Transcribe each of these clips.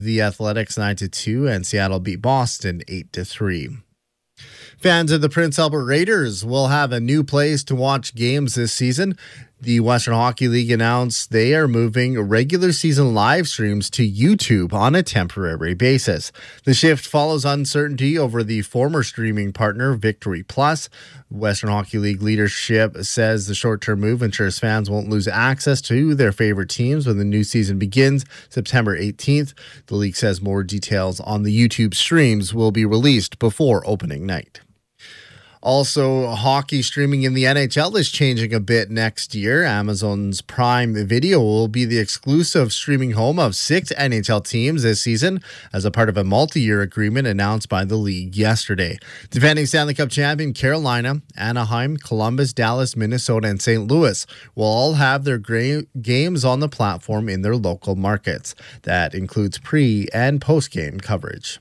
The Athletics 9-2 and Seattle beat Boston 8-3. Fans of the Prince Albert Raiders will have a new place to watch games this season. The Western Hockey League announced they are moving regular season live streams to YouTube on a temporary basis. The shift follows uncertainty over the former streaming partner, Victory Plus. Western Hockey League leadership says the short-term move ensures fans won't lose access to their favorite teams when the new season begins September 18th. The league says more details on the YouTube streams will be released before opening night. Also, hockey streaming in the NHL is changing a bit next year. Amazon's Prime Video will be the exclusive streaming home of 6 NHL teams this season as a part of a multi-year agreement announced by the league yesterday. Defending Stanley Cup champion Carolina, Anaheim, Columbus, Dallas, Minnesota, and St. Louis will all have their games on the platform in their local markets. That includes pre- and post-game coverage.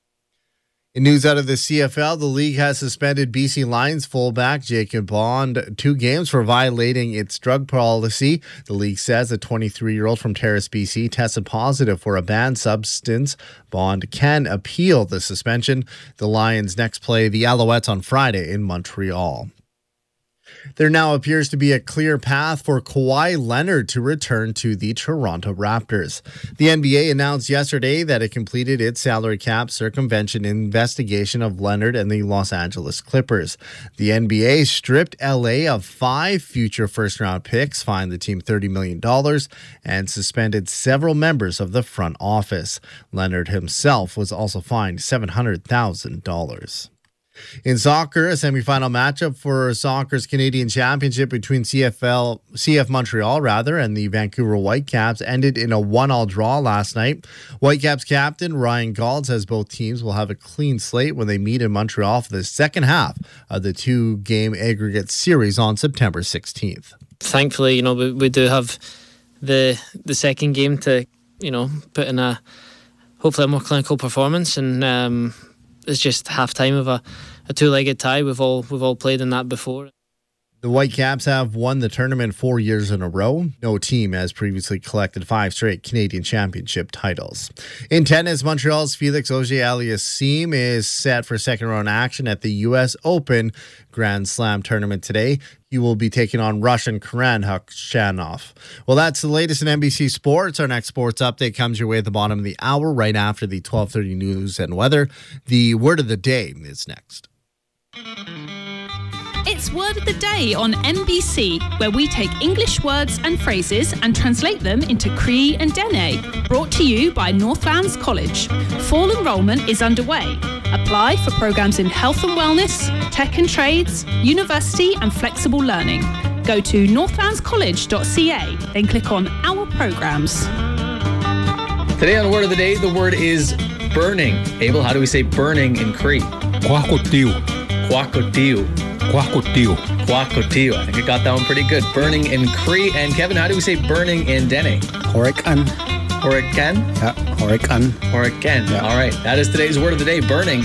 In news out of the CFL, the league has suspended BC Lions fullback Jacob Bond 2 games for violating its drug policy. The league says a 23-year-old from Terrace, BC, tested positive for a banned substance. Bond can appeal the suspension. The Lions next play the Alouettes on Friday in Montreal. There now appears to be a clear path for Kawhi Leonard to return to the Toronto Raptors. The NBA announced yesterday that it completed its salary cap circumvention investigation of Leonard and the Los Angeles Clippers. The NBA stripped LA of 5 future first-round picks, fined the team $30 million, and suspended several members of the front office. Leonard himself was also fined $700,000. In soccer, a semifinal matchup for soccer's Canadian Championship between CF Montreal and the Vancouver Whitecaps ended in a 1-1 draw last night. Whitecaps captain Ryan Gauld says both teams will have a clean slate when they meet in Montreal for the second half of the 2-game aggregate series on September 16th. Thankfully, we do have the second game to, put in hopefully a more clinical performance, and it's just half time of a 2-legged tie. We've all played in that before. The Whitecaps have won the tournament 4 years in a row. No team has previously collected 5 straight Canadian Championship titles. In tennis, Montreal's Felix Auger-Aliassime is set for second-round action at the U.S. Open Grand Slam tournament today. He will be taking on Russian Karen Khachanov. Well, that's the latest in NBC Sports. Our next sports update comes your way at the bottom of the hour, right after the 12:30 news and weather. The word of the day is next. It's Word of the Day on NBC, where we take English words and phrases and translate them into Cree and Dene. Brought to you by Northlands College. Fall enrolment is underway. Apply for programs in health and wellness, tech and trades, university and flexible learning. Go to northlandscollege.ca, then click on Our Programs. Today on Word of the Day, the word is burning. Abel, how do we say burning in Cree? Quacotiu. Quacotiu. Quacotiu. Quacotiu. I think I got that one pretty good. Burning in Cree. And Kevin, how do we say burning in Dene? Horican. Horican? Yeah, horican. Horican. Yeah. All right. That is today's word of the day, burning.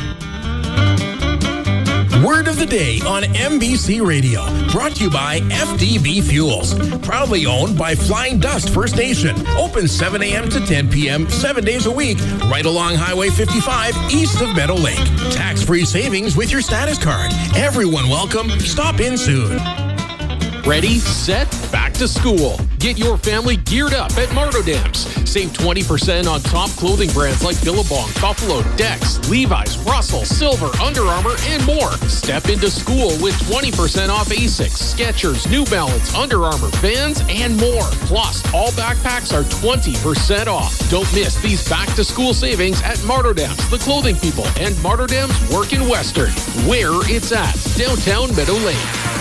Word of the Day on NBC Radio. Brought to you by FDB Fuels. Proudly owned by Flying Dust First Nation. Open 7 a.m. to 10 p.m. 7 days a week. Right along Highway 55 east of Meadow Lake. Tax-free savings with your status card. Everyone welcome. Stop in soon. Ready, set, back to school. Get your family geared up at Martodams. Save 20% on top clothing brands like Billabong, Buffalo, Dex, Levi's, Russell, Silver, Under Armour, and more. Step into school with 20% off Asics, Skechers, New Balance, Under Armour, Vans, and more. Plus, all backpacks are 20% off. Don't miss these back-to-school savings at Martodams, The Clothing People, and Martodams Work in Western, where it's at, downtown Meadow Lake.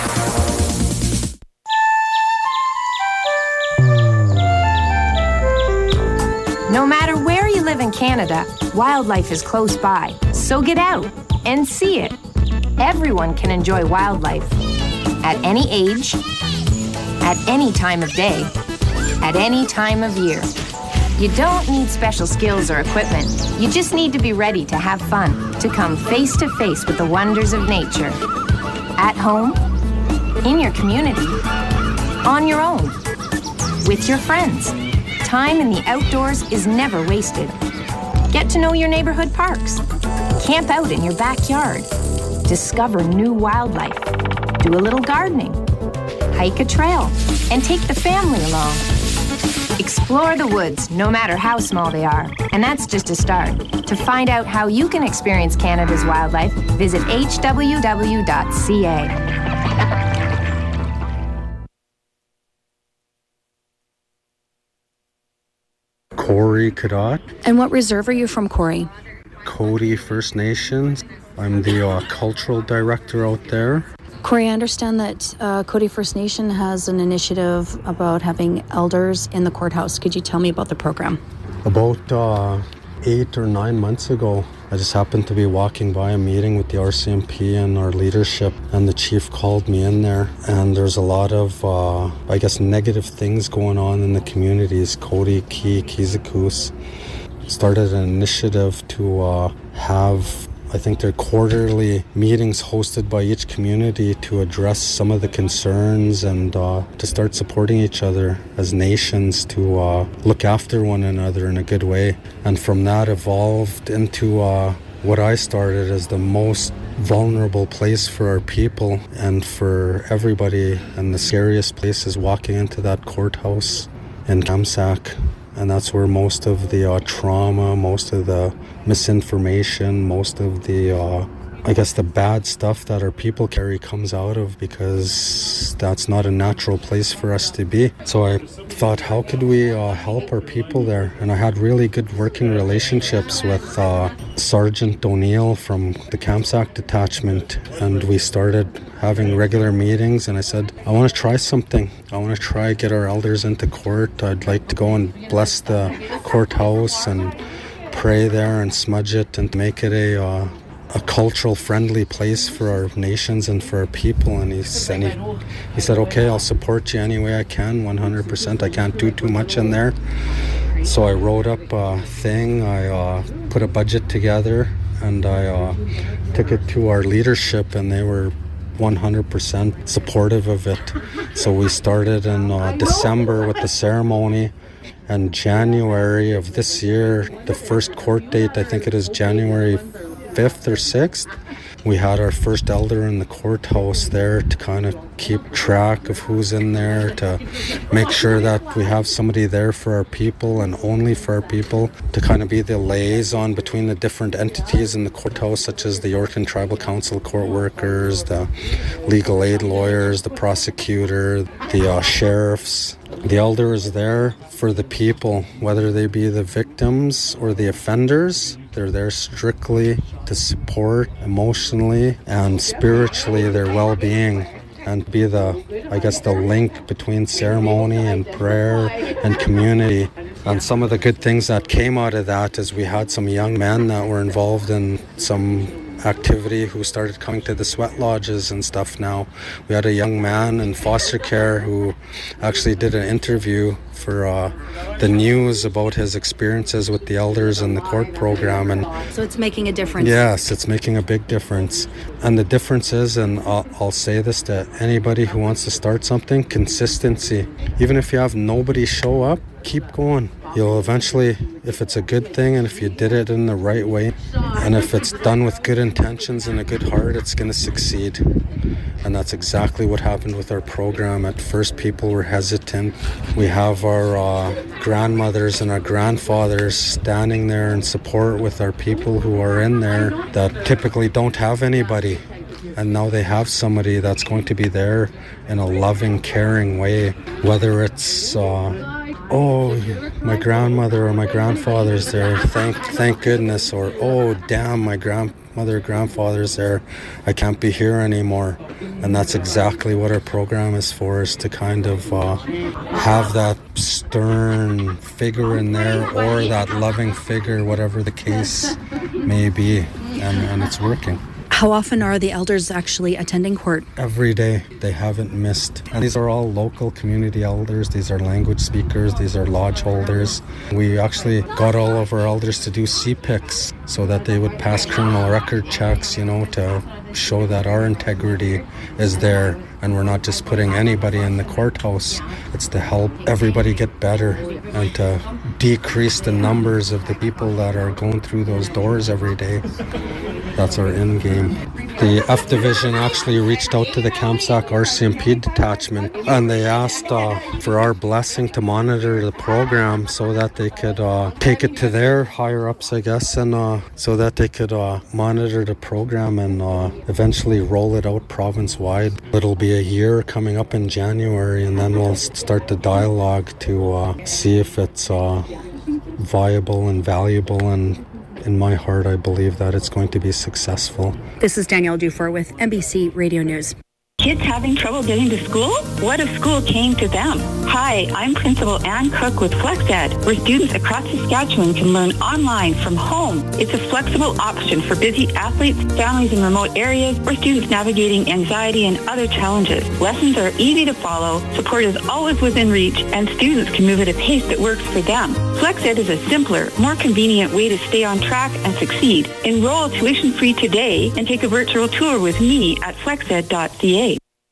No matter where you live in Canada, wildlife is close by. So get out and see it. Everyone can enjoy wildlife at any age, at any time of day, at any time of year. You don't need special skills or equipment. You just need to be ready to have fun, to come face to face with the wonders of nature. At home, in your community, on your own, with your friends. Time in the outdoors is never wasted. Get to know your neighborhood parks. Camp out in your backyard. Discover new wildlife. Do a little gardening. Hike a trail and take the family along. Explore the woods, no matter how small they are. And that's just a start. To find out how you can experience Canada's wildlife, visit hww.ca. Corey Cadot. And what reserve are you from, Corey? Cody First Nations. I'm the cultural director out there. Corey, I understand that Cody First Nation has an initiative about having elders in the courthouse. Could you tell me about the program? About 8 or 9 months ago, I just happened to be walking by a meeting with the RCMP and our leadership, and the chief called me in there, and there's a lot of, negative things going on in the communities. Cody, Kizakus started an initiative to have, I think, their quarterly meetings hosted by each community to address some of the concerns and to start supporting each other as nations to look after one another in a good way. And from that evolved into what I started as the most vulnerable place for our people and for everybody, and the scariest place is walking into that courthouse in Kamsack. And that's where most of the trauma, most of the misinformation, most of the, the bad stuff that our people carry comes out of, because that's not a natural place for us to be. So I thought, how could we help our people there? And I had really good working relationships with Sergeant O'Neill from the Kamsack detachment, and we started having regular meetings, and I said, I want to try something. I want to try get our elders into court. I'd like to go and bless the courthouse and pray there and smudge it and make it a cultural friendly place for our nations and for our people. And he said, okay, I'll support you any way I can, 100%. I can't do too much in there. So I wrote up a thing, I put a budget together, and I took it to our leadership, and they were 100% supportive of it. So we started in December with the ceremony, and January of this year, the first court date, I think it is January 5th or 6th, we had our first elder in the courthouse there to kind of keep track of who's in there, to make sure that we have somebody there for our people and only for our people, to kind of be the liaison between the different entities in the courthouse, such as the Yorkton Tribal Council court workers, the legal aid lawyers, the prosecutor, the sheriffs. The elder is there for the people, whether they be the victims or the offenders. They're there strictly to support emotionally and spiritually their well-being, and be the link between ceremony and prayer and community. And some of the good things that came out of that is we had some young men that were involved in some activity who started coming to the sweat lodges and stuff now. We had a young man in foster care who actually did an interview for the news about his experiences with the elders in the court program. And so it's making a difference. Yes, it's making a big difference. And the difference is, and I'll say this to anybody who wants to start something, consistency. Even if you have nobody show up, keep going. You'll eventually, if it's a good thing and if you did it in the right way, and if it's done with good intentions and a good heart, it's going to succeed. And that's exactly what happened with our program. At first, people were hesitant. We have our grandmothers and our grandfathers standing there in support with our people who are in there that typically don't have anybody. And now they have somebody that's going to be there in a loving, caring way, whether it's my grandmother or my grandfather's there, thank goodness, or oh damn, my grandmother or grandfather's there, I can't be here anymore. And that's exactly what our program is for, is to kind of have that stern figure in there, or that loving figure, whatever the case may be, and it's working. How often are the elders actually attending court? Every day. They haven't missed. And these are all local community elders. These are language speakers. These are lodge holders. We actually got all of our elders to do CPICs so that they would pass criminal record checks, to show that our integrity is there and we're not just putting anybody in the courthouse. It's to help everybody get better and to decrease the numbers of the people that are going through those doors every day. That's our end game. The F Division actually reached out to the Kamsack RCMP detachment and they asked for our blessing to monitor the program so that they could take it to their higher-ups, I guess, and so that they could monitor the program and eventually roll it out province-wide. It'll be a year coming up in January, and then we'll start the dialogue to see if it's viable and valuable, and in my heart, I believe that it's going to be successful. This is Danielle Dufour with NBC Radio News. Kids having trouble getting to school? What if school came to them? Hi, I'm Principal Ann Cook with FlexEd, where students across Saskatchewan can learn online from home. It's a flexible option for busy athletes, families in remote areas, or students navigating anxiety and other challenges. Lessons are easy to follow, support is always within reach, and students can move at a pace that works for them. FlexEd is a simpler, more convenient way to stay on track and succeed. Enroll tuition-free today and take a virtual tour with me at flexed.ca.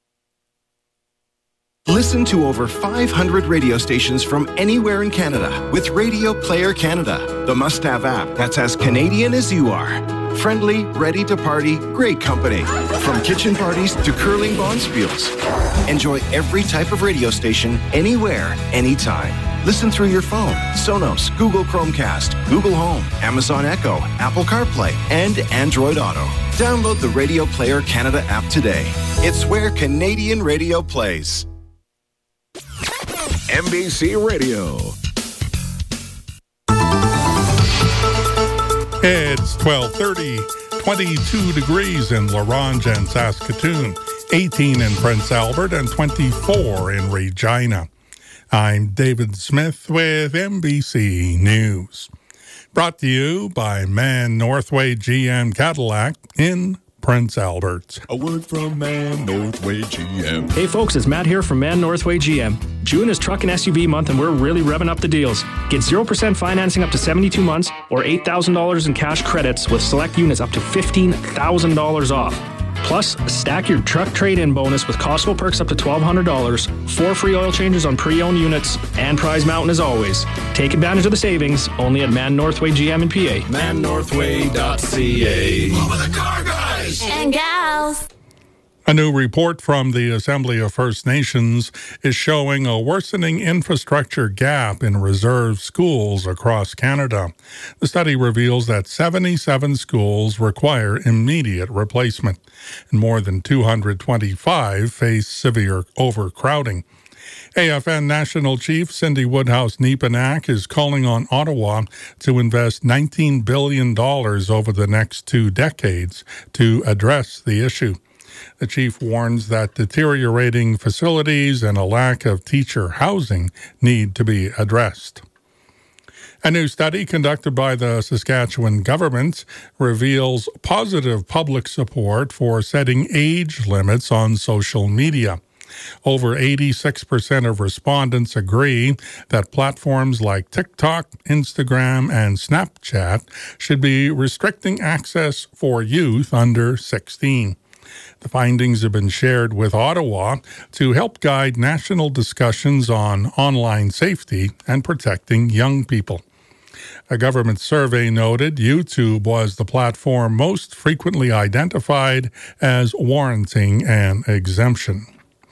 Listen to over 500 radio stations from anywhere in Canada with Radio Player Canada, the must-have app that's as Canadian as you are. Friendly, ready to party, great company. From kitchen parties to curling bonspiels. Enjoy every type of radio station, anywhere, anytime. Listen through your phone, Sonos, Google Chromecast, Google Home, Amazon Echo, Apple CarPlay, and Android Auto. Download the Radio Player Canada app today. It's where Canadian radio plays. NBC Radio. It's 12:30, 22 degrees in La Ronge and Saskatoon, 18 in Prince Albert, and 24 in Regina. I'm David Smith with NBC News. Brought to you by Man Northway GM Cadillac in Prince Albert. A word from Man Northway GM. Hey folks, it's Matt here from Man Northway GM. June is truck and SUV month and we're really revving up the deals. Get 0% financing up to 72 months or $8,000 in cash credits with select units up to $15,000 off. Plus, stack your truck trade-in bonus with Costco perks up to $1,200, 4 free oil changes on pre-owned units, and Prize Mountain as always. Take advantage of the savings only at Man Northway GM in PA. mannorthway.ca. Over the car guys and gals. A new report from the Assembly of First Nations is showing a worsening infrastructure gap in reserve schools across Canada. The study reveals that 77 schools require immediate replacement, and more than 225 face severe overcrowding. AFN National Chief Cindy Woodhouse-Nepenak is calling on Ottawa to invest $19 billion over the next 2 decades to address the issue. The chief warns that deteriorating facilities and a lack of teacher housing need to be addressed. A new study conducted by the Saskatchewan government reveals positive public support for setting age limits on social media. Over 86% of respondents agree that platforms like TikTok, Instagram, and Snapchat should be restricting access for youth under 16. The findings have been shared with Ottawa to help guide national discussions on online safety and protecting young people. A government survey noted YouTube was the platform most frequently identified as warranting an exemption.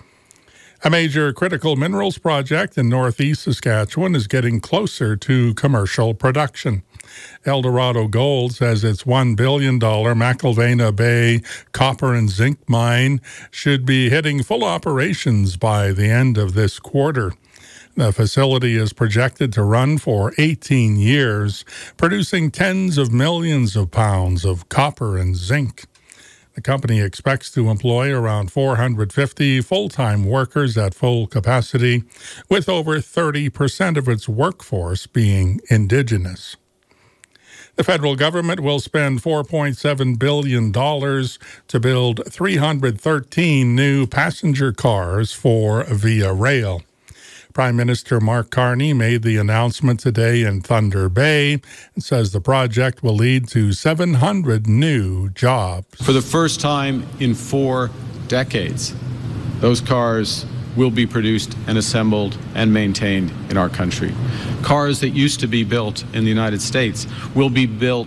A major critical minerals project in northeast Saskatchewan is getting closer to commercial production. Eldorado Gold says its $1 billion McIlvenna Bay copper and zinc mine should be hitting full operations by the end of this quarter. The facility is projected to run for 18 years, producing tens of millions of pounds of copper and zinc. The company expects to employ around 450 full-time workers at full capacity, with over 30% of its workforce being Indigenous. The federal government will spend $4.7 billion to build 313 new passenger cars for Via Rail. Prime Minister Mark Carney made the announcement today in Thunder Bay and says the project will lead to 700 new jobs. For the first time in 4 decades, those cars will be produced and assembled and maintained in our country. Cars that used to be built in the United States will be built